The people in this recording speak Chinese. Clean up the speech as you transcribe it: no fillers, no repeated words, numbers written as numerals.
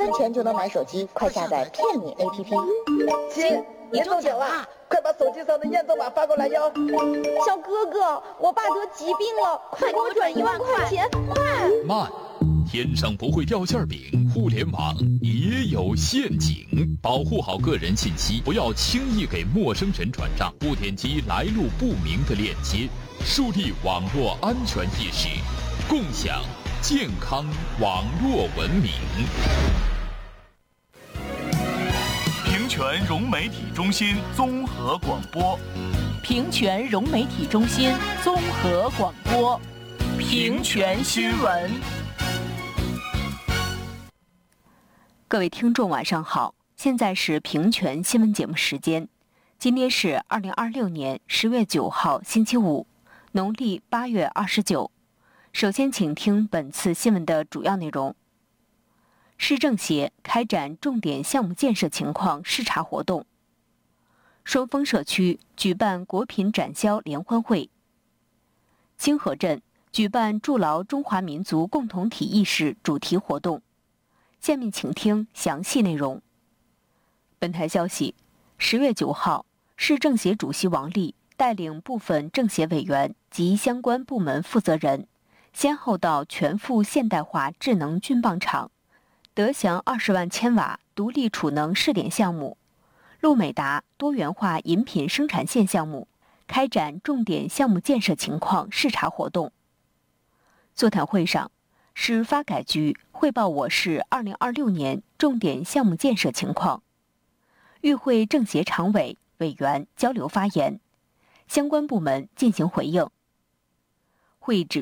元钱就能买手机，快下载骗你 APP。 亲，你中奖啦！快把手机上的验证码发过来哟。 小哥哥，我爸得疾病了，快给我转1万块钱，快！ 慢，天上不会掉馅饼，互联网也有陷阱，保护好个人信息，不要轻易给陌生人转账，不点击来路不明的链接，树立网络安全意识，共享健康网络文明。 平泉融媒体中心综合广播， 平泉融媒体中心综合广播，平泉新闻。各位听众晚上好，现在是平泉新闻节目时间，今天是2026年10月9号星期五，农历8月29。首先请听本次新闻的主要内容。市政协开展重点项目建设情况视察活动。双峰社区举办国品展销联欢会。清河镇举办筑牢中华民族共同体意识主题活动。下面请听详细内容。本台消息，10月9号，市政协主席王力带领部分政协委员及相关部门负责人，先后到全副现代化智能菌棒厂、德祥20万千瓦独立储能试点项目、路美达多元化饮品生产线项目开展重点项目建设情况视察活动。座谈会上，市发改局汇报我市2026年重点项目建设情况，与会政协常委、委员交流发言，相关部门进行回应。会议指